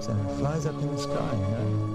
and it flies up in the sky, you know.